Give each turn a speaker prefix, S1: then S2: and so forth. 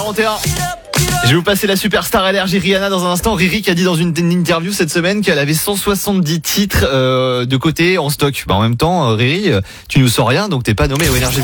S1: 8h41. Je vais vous passer la superstar énergie Rihanna dans un instant. Riri qui a dit dans une interview cette semaine qu'elle avait 170 titres de côté en stock. En même temps, Riri, tu nous sors rien, donc t'es pas nommé au Énergie.